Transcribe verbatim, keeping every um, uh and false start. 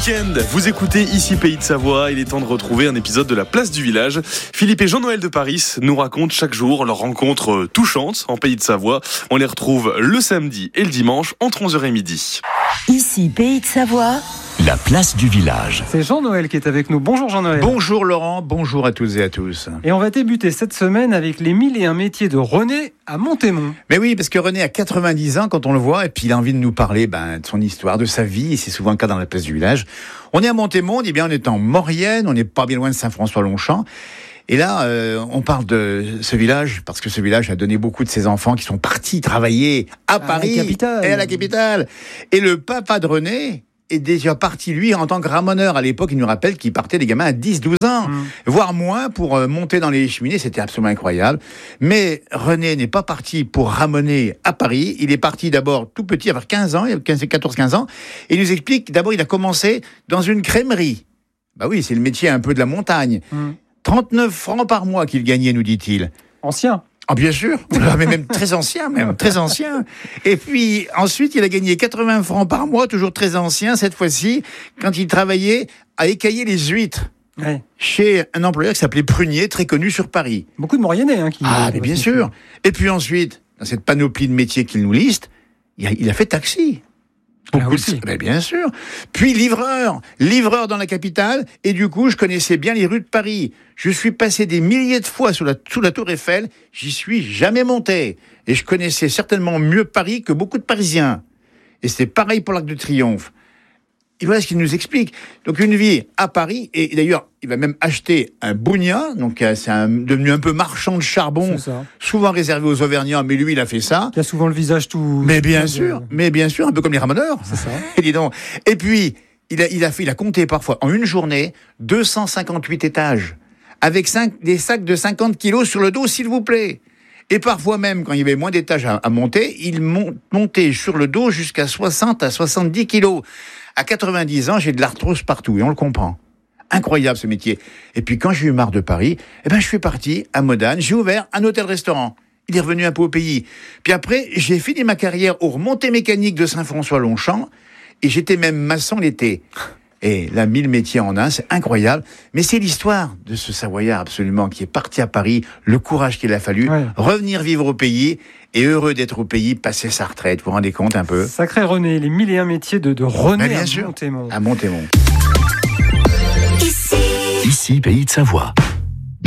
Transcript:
week-end, vous écoutez ici Pays de Savoie, il est temps de retrouver un épisode de la Place du Village. Philippe et Jean-Noël de Paris nous racontent chaque jour leurs rencontres touchantes en Pays de Savoie. On les retrouve le samedi et le dimanche entre onze heures et midi. Ici Pays de Savoie, la Place du Village. C'est Jean-Noël qui est avec nous. Bonjour Jean-Noël. Bonjour Laurent, bonjour à toutes et à tous. Et on va débuter cette semaine avec les mille et un métiers de René à Montémont. Mais oui, parce que René a quatre-vingt-dix ans quand on le voit, et puis il a envie de nous parler ben, de son histoire, de sa vie, et c'est souvent le cas dans la Place du Village. On est à Montémont, on dit bien on est en Maurienne, on n'est pas bien loin de Saint-François-Longchamp. Et là, euh, on parle de ce village, parce que ce village a donné beaucoup de ses enfants qui sont partis travailler à, à Paris la capitale. et à la capitale. Et le papa de René est déjà parti, lui, en tant que ramoneur. À l'époque, il nous rappelle qu'il partait des gamins à dix douze ans, mmh. voire moins, pour euh, monter dans les cheminées. C'était absolument incroyable. Mais René n'est pas parti pour ramoner à Paris. Il est parti d'abord tout petit, à quinze ans, il avait quatorze quinze ans. Et il nous explique, d'abord, il a commencé dans une crèmerie. Bah oui, c'est le métier un peu de la montagne. Mmh. trente-neuf francs par mois qu'il gagnait, nous dit-il. Ancien. Ah, bien sûr, mais même très ancien, même très ancien. Et puis ensuite, il a gagné quatre-vingts francs par mois, toujours très ancien cette fois-ci, quand il travaillait à écailler les huîtres. Ouais. Chez un employeur qui s'appelait Prunier, très connu sur Paris. Beaucoup de Mauriennais, hein, qui. Ah, mais bien sûr. Et puis ensuite, dans cette panoplie de métiers qu'il nous liste, il a, il a fait taxi. Ah, aussi. Mais bien sûr. Puis livreur, livreur dans la capitale, et du coup, je connaissais bien les rues de Paris. Je suis passé des milliers de fois sous la, sous la Tour Eiffel, j'y suis jamais monté. Et je connaissais certainement mieux Paris que beaucoup de Parisiens. Et c'était pareil pour l'Arc de Triomphe. Et voilà ce qu'il nous explique. Donc une vie à Paris, et d'ailleurs, il va même acheter un bougna, donc c'est un, devenu un peu marchand de charbon, souvent réservé aux Auvergnats, mais lui, il a fait ça. Il a souvent le visage tout... Mais bien tout sûr, de... mais bien sûr, un peu comme les ramoneurs. C'est ça. Et dis donc. Et puis, il a, il a fait, il a compté parfois, en une journée, deux cent cinquante-huit étages, avec cinq, des sacs de cinquante kilos sur le dos, s'il vous plaît. Et parfois même, quand il y avait moins d'étages à, à monter, il mont, montait sur le dos jusqu'à soixante à soixante-dix kilos. À quatre-vingt-dix ans, j'ai de l'arthrose partout, et on le comprend. Incroyable ce métier. Et puis quand j'ai eu marre de Paris, eh ben je suis parti à Modane, j'ai ouvert un hôtel-restaurant. Il est revenu un peu au pays. Puis après, j'ai fini ma carrière aux remontées mécaniques de Saint-François-Longchamp, et j'étais même maçon l'été. Et là, mille métiers en un, c'est incroyable. Mais c'est l'histoire de ce Savoyard absolument qui est parti à Paris, le courage qu'il a fallu, ouais. revenir vivre au pays, et heureux d'être au pays, passer sa retraite. Vous vous rendez compte un peu ? Sacré René, les mille et un métiers de, de René bien à sûr, Montémont. À Montémont. ici, ici Pays de Savoie.